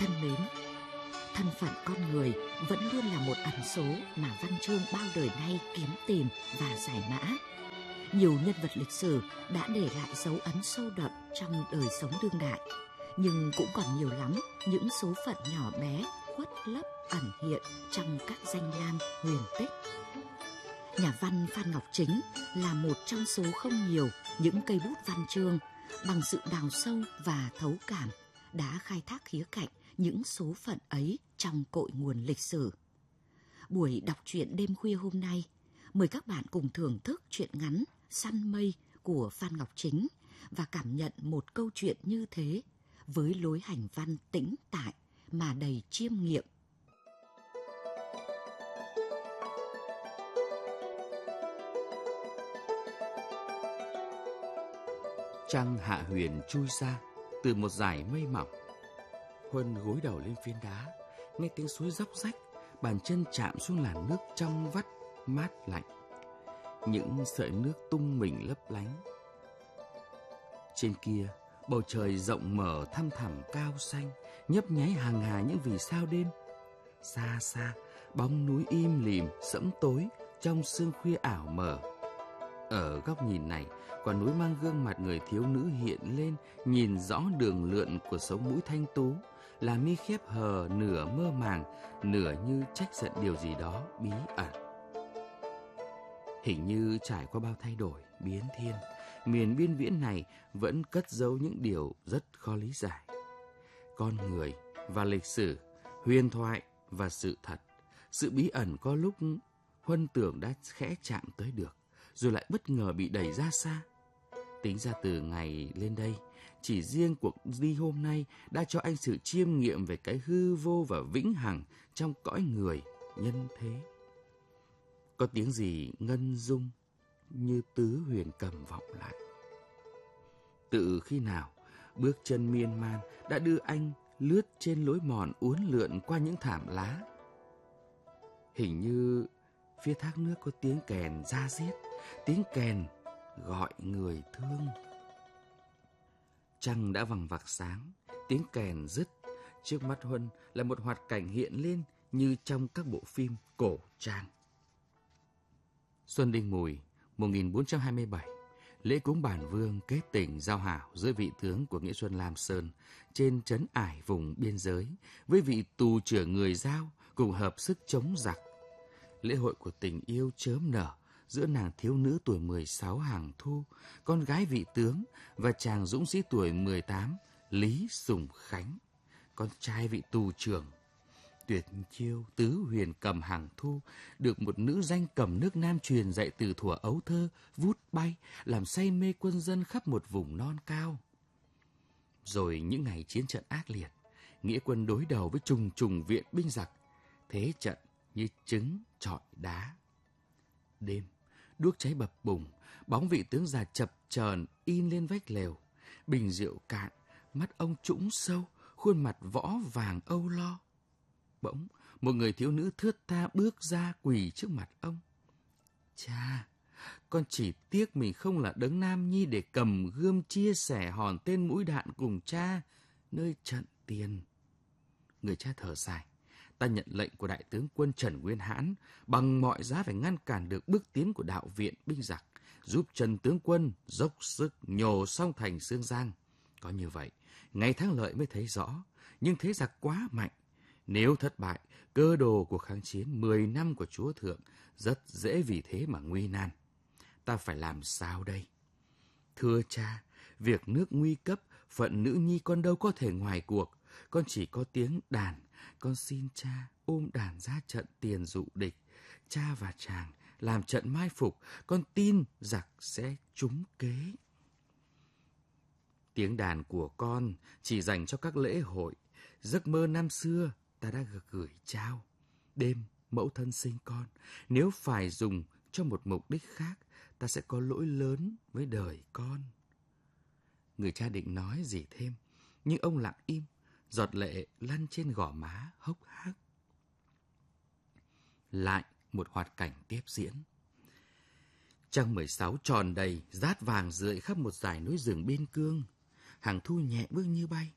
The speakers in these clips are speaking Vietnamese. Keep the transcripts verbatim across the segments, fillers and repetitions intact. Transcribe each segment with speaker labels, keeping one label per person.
Speaker 1: thân mến, thân phận con người vẫn luôn là một ẩn số mà văn chương bao đời nay kiếm tìm và giải mã. Nhiều nhân vật lịch sử đã để lại dấu ấn sâu đậm trong đời sống đương đại, nhưng cũng còn nhiều lắm những số phận nhỏ bé, khuất lấp ẩn hiện trong các danh lam huyền tích. Nhà văn Phan Ngọc Chính là một trong số không nhiều những cây bút văn chương bằng sự đào sâu và thấu cảm đã khai thác khía cạnh những số phận ấy trong cội nguồn lịch sử. Buổi đọc truyện đêm khuya hôm nay, mời các bạn cùng thưởng thức truyện ngắn Săn Mây của Phan Ngọc Chính và cảm nhận một câu chuyện như thế với lối hành văn tĩnh tại mà đầy chiêm nghiệm.
Speaker 2: Trăng hạ huyền chui ra từ một dải mây mỏng. Huân gối đầu lên phiến đá, nghe tiếng suối róc rách, bàn chân chạm xuống làn nước trong vắt mát lạnh. Những sợi nước tung mình lấp lánh. Trên kia, bầu trời rộng mở thăm thẳm cao xanh, nhấp nháy hàng hà những vì sao đêm. Xa xa, bóng núi im lìm sẫm tối trong sương khuya ảo mờ. Ở góc nhìn này, quả núi mang gương mặt người thiếu nữ hiện lên, nhìn rõ đường lượn của sống mũi thanh tú, là mi khép hờ nửa mơ màng, nửa như trách giận điều gì đó bí ẩn. Hình như trải qua bao thay đổi, biến thiên, miền biên viễn này vẫn cất giấu những điều rất khó lý giải. Con người và lịch sử, huyền thoại và sự thật, sự bí ẩn có lúc Huân tưởng đã khẽ chạm tới được, rồi lại bất ngờ bị đẩy ra xa. Tính ra từ ngày lên đây, chỉ riêng cuộc đi hôm nay đã cho anh sự chiêm nghiệm về cái hư vô và vĩnh hằng trong cõi người nhân thế. Có tiếng gì ngân dung như tứ huyền cầm vọng lại. Tự khi nào bước chân miên man đã đưa anh lướt trên lối mòn uốn lượn qua những thảm lá. Hình như phía thác nước có tiếng kèn da diết, tiếng kèn gọi người thương. Trăng đã vằng vặc sáng, tiếng kèn dứt. Trước mắt Huân là một hoạt cảnh hiện lên như trong các bộ phim cổ trang. Xuân Đinh Mùi, một nghìn bốn trăm hai mươi bảy, lễ cúng Bản Vương kết tình giao hảo giữa vị tướng của Nghĩa Xuân Lam Sơn trên trấn ải vùng biên giới với vị tù trưởng người Dao cùng hợp sức chống giặc. Lễ hội của tình yêu chớm nở giữa nàng thiếu nữ tuổi mười sáu Hàng Thu, con gái vị tướng, và chàng dũng sĩ tuổi mười tám Lý Sùng Khánh, con trai vị tù trưởng. Tuyệt chiêu tứ huyền cầm Hàng Thu được một nữ danh cầm nước Nam truyền dạy từ thuở ấu thơ, vút bay làm say mê quân dân khắp một vùng non cao. Rồi những ngày chiến trận ác liệt, nghĩa quân đối đầu với trùng trùng viện binh giặc, thế trận như trứng trọi đá. Đêm, đuốc cháy bập bùng, bóng vị tướng già chập chờn in lên vách lều, bình rượu cạn, mắt ông trũng sâu, khuôn mặt võ vàng âu lo. Bỗng, một người thiếu nữ thướt tha bước ra quỳ trước mặt ông. Cha, con chỉ tiếc mình không là đấng nam nhi để cầm gươm chia sẻ hòn tên mũi đạn cùng cha nơi trận tiền. Người cha thở dài. Ta nhận lệnh của đại tướng quân Trần Nguyên Hãn bằng mọi giá phải ngăn cản được bước tiến của đạo viện binh giặc, giúp Trần tướng quân dốc sức nhổ xong thành Xương Giang. Có như vậy, ngày thắng lợi mới thấy rõ, nhưng thế giặc quá mạnh. Nếu thất bại, cơ đồ của kháng chiến mười năm của chúa thượng rất dễ vì thế mà nguy nan. Ta phải làm sao đây? Thưa cha, việc nước nguy cấp, phận nữ nhi con đâu có thể ngoài cuộc. Con chỉ có tiếng đàn, con xin cha ôm đàn ra trận tiền dụ địch. Cha và chàng làm trận mai phục, con tin giặc sẽ trúng kế. Tiếng đàn của con chỉ dành cho các lễ hội. Giấc mơ năm xưa ta đã gửi trao. Đêm mẫu thân sinh con, nếu phải dùng cho một mục đích khác, ta sẽ có lỗi lớn với đời con. Người cha định nói gì thêm, nhưng ông lặng im, giọt lệ lăn trên gò má hốc hác. Lại một hoạt cảnh tiếp diễn. Trăng mười sáu tròn đầy, rát vàng rượi khắp một dải núi rừng biên cương. Hàng Thu nhẹ bước như bay,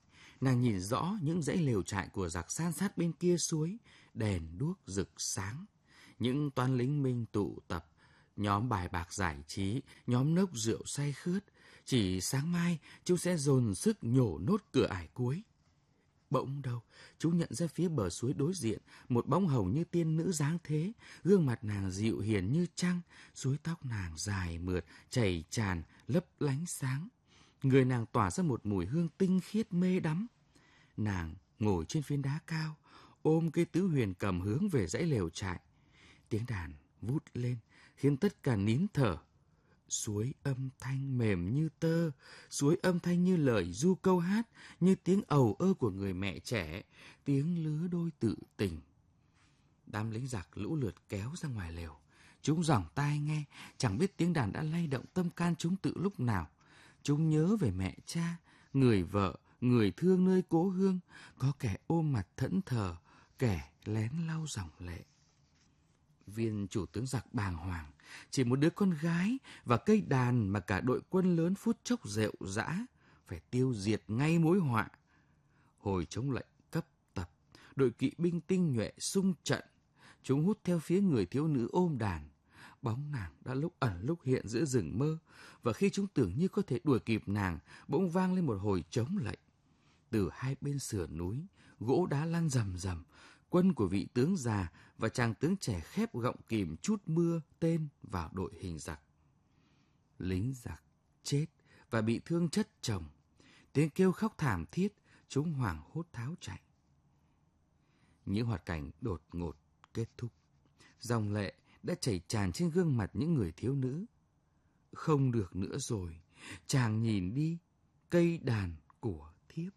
Speaker 2: nàng nhìn rõ những dãy lều trại của giặc san sát bên kia suối, đèn đuốc rực sáng. Những toán lính Minh tụ tập, nhóm bài bạc giải trí, nhóm nốc rượu say khướt. Chỉ sáng mai, chúng sẽ dồn sức nhổ nốt cửa ải cuối. Bỗng đâu, chúng nhận ra phía bờ suối đối diện, một bóng hồng như tiên nữ dáng thế, gương mặt nàng dịu hiền như trăng, suối tóc nàng dài mượt, chảy tràn, lấp lánh sáng. Người nàng tỏa ra một mùi hương tinh khiết mê đắm. Nàng ngồi trên phiến đá cao, ôm cây tứ huyền cầm hướng về dãy lều trại. Tiếng đàn vút lên, khiến tất cả nín thở. Suối âm thanh mềm như tơ, suối âm thanh như lời du câu hát, như tiếng ầu ơ của người mẹ trẻ, tiếng lứa đôi tự tình. Đám lính giặc lũ lượt kéo ra ngoài lều. Chúng giỏng tai nghe, chẳng biết tiếng đàn đã lay động tâm can chúng từ lúc nào. Chúng nhớ về mẹ cha, người vợ, người thương nơi cố hương, có kẻ ôm mặt thẫn thờ, kẻ lén lau dòng lệ. Viên chủ tướng giặc bàng hoàng, chỉ một đứa con gái và cây đàn mà cả đội quân lớn phút chốc rệu rã, phải tiêu diệt ngay mối họa. Hồi chống lệnh cấp tập, đội kỵ binh tinh nhuệ xung trận, chúng hút theo phía người thiếu nữ ôm đàn. Bóng nàng đã lúc ẩn lúc hiện giữa rừng mơ, và khi chúng tưởng như có thể đuổi kịp nàng, bỗng vang lên một hồi chống lệnh. Từ hai bên sườn núi, gỗ đá lăn rầm rầm, quân của vị tướng già và chàng tướng trẻ khép gọng kìm chút mưa tên vào đội hình giặc. Lính giặc chết và bị thương chất chồng, tiếng kêu khóc thảm thiết, chúng hoảng hốt tháo chạy. Những hoạt cảnh đột ngột kết thúc, dòng lệ đã chảy tràn trên gương mặt những người thiếu nữ. Không được nữa rồi, chàng nhìn đi, cây đàn của thiếp.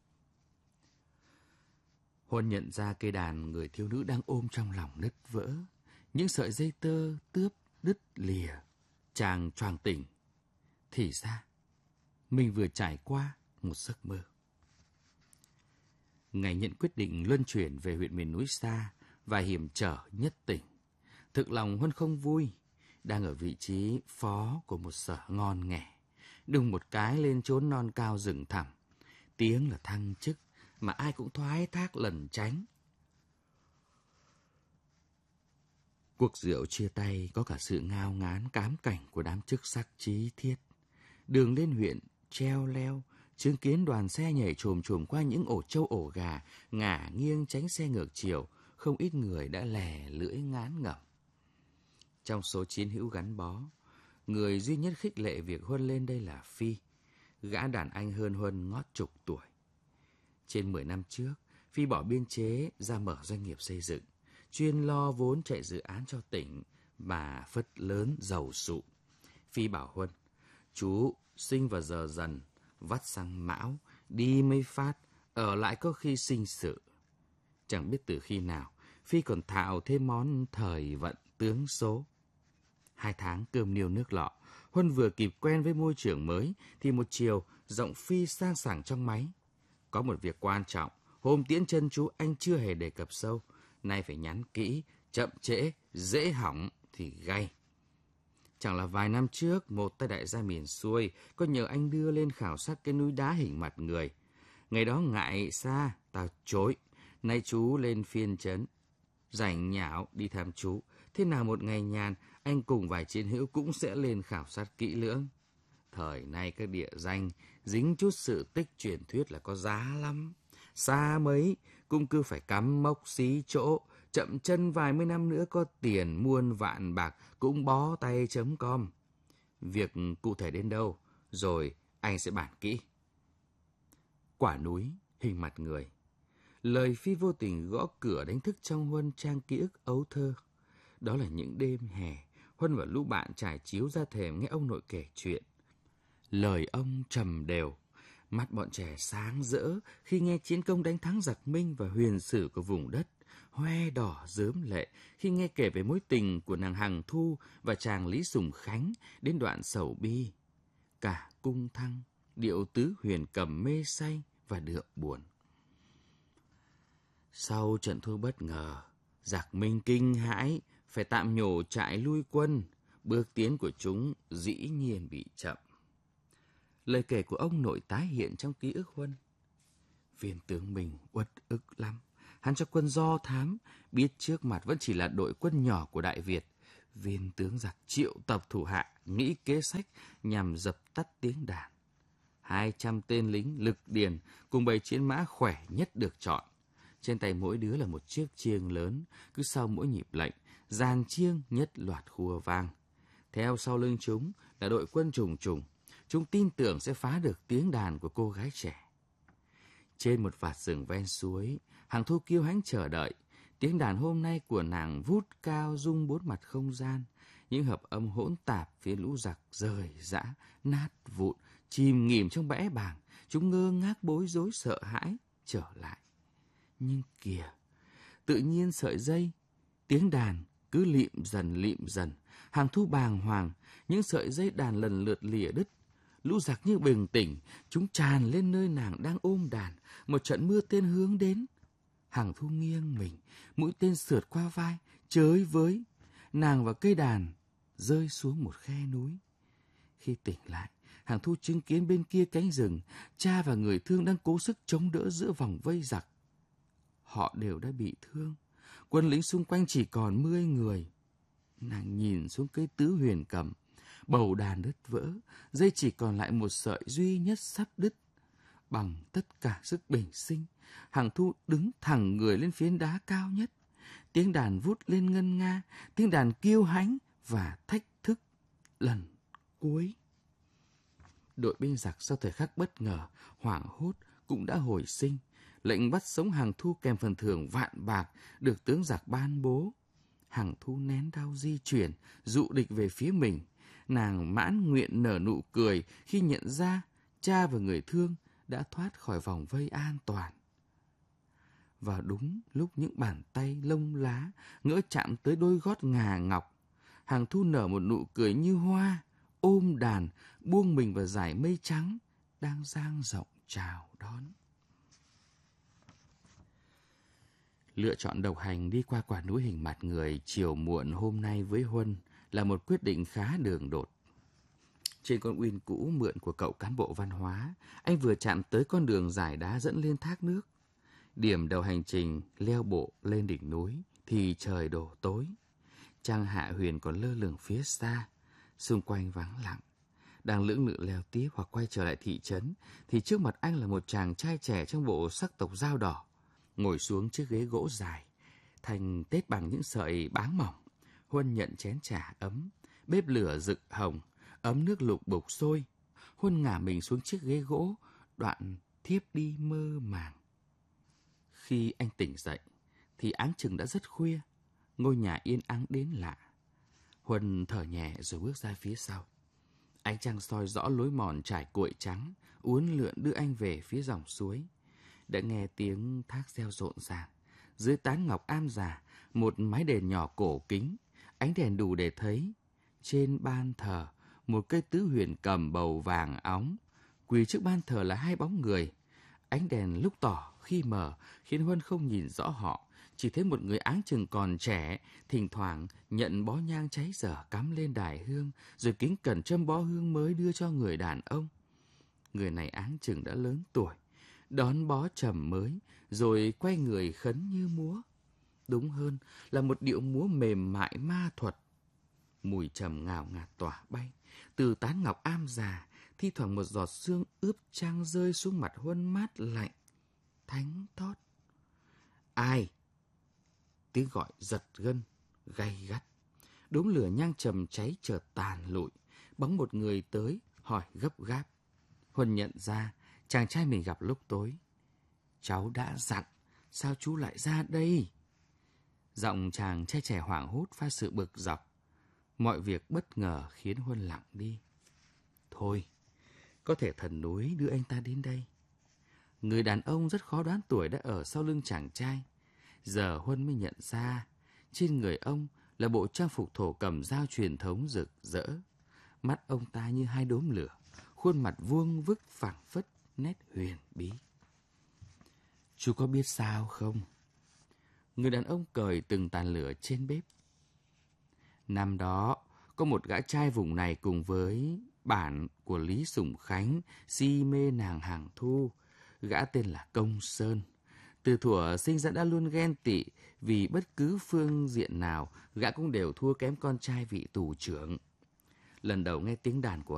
Speaker 2: Huân nhận ra cây đàn người thiếu nữ đang ôm trong lòng nứt vỡ. Những sợi dây tơ tướp đứt lìa. Chàng choàng tỉnh. Thì ra, mình vừa trải qua một giấc mơ. Ngày nhận quyết định luân chuyển về huyện miền núi xa và hiểm trở nhất tỉnh. Thực lòng Huân không vui, đang ở vị trí phó của một sở ngon nghẻ. Đùng một cái lên chốn non cao rừng thẳm. Tiếng là thăng chức, mà ai cũng thoái thác lẩn tránh. Cuộc rượu chia tay có cả sự ngao ngán cám cảnh của đám chức sắc trí thiết. Đường lên huyện treo leo, chứng kiến đoàn xe nhảy chồm chồm qua những ổ trâu ổ gà, ngả nghiêng tránh xe ngược chiều, không ít người đã lè lưỡi ngán ngẩm. Trong số chiến hữu gắn bó, người duy nhất khích lệ việc Huân lên đây là Phi, gã đàn anh hơn Huân ngót chục tuổi. Trên mười năm trước, Phi bỏ biên chế ra mở doanh nghiệp xây dựng, chuyên lo vốn chạy dự án cho tỉnh mà phất lớn giàu sụ. Phi bảo Huân, chú sinh vào giờ dần, vắt sang mão, đi mới phát, ở lại có khi sinh sự. Chẳng biết từ khi nào, Phi còn thạo thêm món thời vận tướng số. Hai tháng cơm niêu nước lọ, Huân vừa kịp quen với môi trường mới, thì một chiều giọng Phi sang sảng trong máy. Có một việc quan trọng, hôm tiễn chân chú anh chưa hề đề cập sâu, nay phải nhắn kỹ, chậm trễ, dễ hỏng thì gay. Chẳng là vài năm trước, một tay đại gia miền xuôi có nhờ anh đưa lên khảo sát cái núi đá hình mặt người. Ngày đó ngại xa, tao chối. Nay chú lên phiên trấn, rảnh nhão đi thăm chú. Thế nào một ngày nhàn, anh cùng vài chiến hữu cũng sẽ lên khảo sát kỹ lưỡng. Thời nay các địa danh dính chút sự tích truyền thuyết là có giá lắm. Xa mấy cũng cứ phải cắm mốc xí chỗ, chậm chân vài mươi năm nữa có tiền muôn vạn bạc cũng bó tay chấm com. Việc cụ thể đến đâu, rồi anh sẽ bàn kỹ. Quả núi, hình mặt người. Lời Phi vô tình gõ cửa đánh thức trong Huân trang ký ức ấu thơ. Đó là những đêm hè, Huân và lũ bạn trải chiếu ra thềm nghe ông nội kể chuyện. Lời ông trầm đều, mắt bọn trẻ sáng rỡ khi nghe chiến công đánh thắng giặc Minh và huyền sử của vùng đất, hoe đỏ rớm lệ khi nghe kể về mối tình của nàng Hằng Thu và chàng Lý Sùng Khánh đến đoạn sầu bi. Cả cung thăng, điệu tứ huyền cầm mê say và điệu buồn. Sau trận thua bất ngờ, giặc Minh kinh hãi, phải tạm nhổ trại lui quân, bước tiến của chúng dĩ nhiên bị chậm. Lời kể của ông nội tái hiện trong ký ức Huân. Viên tướng mình uất ức lắm. Hắn cho quân do thám, biết trước mặt vẫn chỉ là đội quân nhỏ của Đại Việt. Viên tướng giặc triệu tập thủ hạ, nghĩ kế sách nhằm dập tắt tiếng đàn. Hai trăm tên lính lực điền cùng bầy chiến mã khỏe nhất được chọn. Trên tay mỗi đứa là một chiếc chiêng lớn, cứ sau mỗi nhịp lệnh, dàn chiêng nhất loạt khua vang. Theo sau lưng chúng là đội quân trùng trùng, chúng tin tưởng sẽ phá được tiếng đàn của cô gái trẻ. Trên một vạt rừng ven suối, Hằng Thu kiêu hãnh chờ đợi. Tiếng đàn hôm nay của nàng vút cao rung bốn mặt không gian. Những hợp âm hỗn tạp phía lũ giặc rời rã, nát vụn, chìm nghỉm trong bẽ bàng. Chúng ngơ ngác bối rối sợ hãi trở lại. Nhưng kìa, tự nhiên sợi dây, tiếng đàn cứ lịm dần lịm dần. Hằng Thu bàng hoàng, những sợi dây đàn lần lượt lìa đứt. Lũ giặc như bình tĩnh, chúng tràn lên nơi nàng đang ôm đàn. Một trận mưa tên hướng đến. Hằng Thu nghiêng mình, mũi tên sượt qua vai, chới với. Nàng và cây đàn rơi xuống một khe núi. Khi tỉnh lại, Hằng Thu chứng kiến bên kia cánh rừng, cha và người thương đang cố sức chống đỡ giữa vòng vây giặc. Họ đều đã bị thương. Quân lính xung quanh chỉ còn mươi người. Nàng nhìn xuống cây tứ huyền cầm. Bầu đàn đứt vỡ, dây chỉ còn lại một sợi duy nhất sắp đứt. Bằng tất cả sức bình sinh, Hằng Thu đứng thẳng người lên phiến đá cao nhất. Tiếng đàn vút lên ngân nga, tiếng đàn kiêu hãnh và thách thức lần cuối. Đội binh giặc sau thời khắc bất ngờ, hoảng hốt cũng đã hồi sinh. Lệnh bắt sống Hằng Thu kèm phần thưởng vạn bạc được tướng giặc ban bố. Hằng Thu nén đau di chuyển, dụ địch về phía mình. Nàng mãn nguyện nở nụ cười khi nhận ra cha và người thương đã thoát khỏi vòng vây an toàn. Vào đúng lúc những bàn tay lông lá ngỡ chạm tới đôi gót ngà ngọc, Hằng Thu nở một nụ cười như hoa, ôm đàn, buông mình vào dải mây trắng đang dang rộng chào đón. Lựa chọn độc hành đi qua quả núi hình mặt người chiều muộn hôm nay với Huân là một quyết định khá đường đột. Trên con Uyên cũ mượn của cậu cán bộ văn hóa, anh vừa chạm tới con đường dải đá dẫn lên thác nước. Điểm đầu hành trình leo bộ lên đỉnh núi thì trời đổ tối. Trăng hạ huyền còn lơ lửng phía xa, xung quanh vắng lặng. Đang lưỡng lự leo tiếp hoặc quay trở lại thị trấn thì trước mặt anh là một chàng trai trẻ trong bộ sắc tộc dao đỏ, ngồi xuống chiếc ghế gỗ dài, thành tết bằng những sợi báng mỏng. Huân nhận chén trà ấm, bếp lửa rực hồng, ấm nước lục bục sôi. Huân ngả mình xuống chiếc ghế gỗ, đoạn thiếp đi mơ màng. Khi anh tỉnh dậy, thì áng chừng đã rất khuya, ngôi nhà yên ắng đến lạ. Huân thở nhẹ rồi bước ra phía sau. Ánh trăng soi rõ lối mòn trải cuội trắng, uốn lượn đưa anh về phía dòng suối. Đã nghe tiếng thác reo rộn ràng. Dưới tán ngọc am già, một mái đèn nhỏ cổ kính, ánh đèn đủ để thấy. Trên ban thờ, một cây tứ huyền cầm bầu vàng óng. Quỳ trước ban thờ là hai bóng người. Ánh đèn lúc tỏ khi mờ khiến Huân không nhìn rõ họ, chỉ thấy một người áng chừng còn trẻ, thỉnh thoảng nhận bó nhang cháy dở cắm lên đài hương, rồi kính cẩn châm bó hương mới đưa cho người đàn ông. Người này áng chừng đã lớn tuổi, đón bó trầm mới, rồi quay người khấn như múa. Đúng hơn là một điệu múa mềm mại ma thuật. Mùi trầm ngào ngạt tỏa bay, từ tán ngọc am già, thi thoảng một giọt sương ướp trăng rơi xuống mặt Huân mát lạnh, thánh thót. Ai? Tiếng gọi giật gân, gay gắt. Đốm lửa nhang trầm cháy chợt tàn lụi, bóng một người tới, hỏi gấp gáp. Huân nhận ra chàng trai mình gặp lúc tối. Cháu đã dặn, sao chú lại ra đây? Giọng chàng trai trẻ hoảng hốt pha sự bực dọc. Mọi việc bất ngờ khiến Huân lặng đi. Thôi, có thể thần núi đưa anh ta đến đây. Người đàn ông rất khó đoán tuổi đã ở sau lưng chàng trai. Giờ Huân mới nhận ra, trên người ông là bộ trang phục thổ cẩm dao truyền thống rực rỡ. Mắt ông ta như hai đốm lửa, khuôn mặt vuông vức phảng phất nét huyền bí. Chú có biết sao không? Người đàn ông cởi từng tàn lửa trên bếp. Năm đó, có một gã trai vùng này cùng với bản của Lý Sủng Khánh si mê nàng Hằng Thu. gã tên là Công Sơn. Từ thuở sinh ra đã luôn ghen tị, vì bất cứ phương diện nào gã cũng đều thua kém con trai vị tù trưởng. Lần đầu nghe tiếng đàn của